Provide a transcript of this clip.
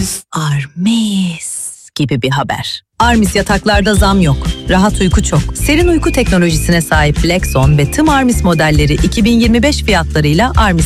Armis gibi bir haber. Armis yataklarda zam yok. Rahat uyku çok. Serin uyku teknolojisine sahip Lexon ve tüm Armis modelleri 2025 fiyatlarıyla Armis